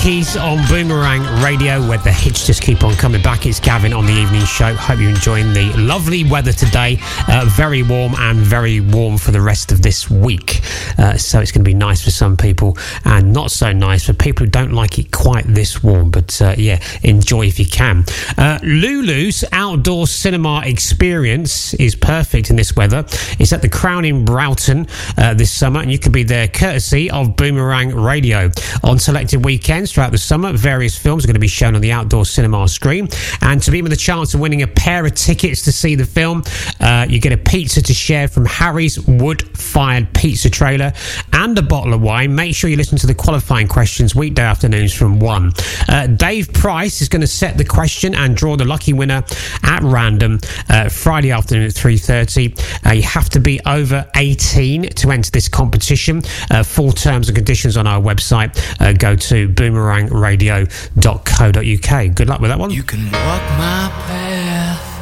Keys on Boomerang Radio, where the hits just keep on coming back. It's Gavin on the evening show. Hope you're enjoying the lovely weather today. Very warm and very warm for the rest of this week. So it's going to be nice for some people and not so nice for people who don't like it quite this warm. But yeah, enjoy if you can. Lulu's outdoor cinema experience is perfect in this weather. It's at the Crown in Broughton this summer, and you can be there courtesy of Boomerang Radio. On selected weekends throughout the summer, various films are going to be shown on the outdoor cinema screen, and to be with a chance of winning a pair of tickets to see the film, you get a pizza to share from Harry's wood-fired pizza trailer and a bottle of wine. Make sure you listen to the qualifying questions weekday afternoons from 1. Dave Price is going to set the question and draw the lucky winner at random Friday afternoon at 3:30. You have to be over 18 to enter this competition. Full terms and conditions on our website. Go to boomerangradio.co.uk. Good luck with that one. You can walk my path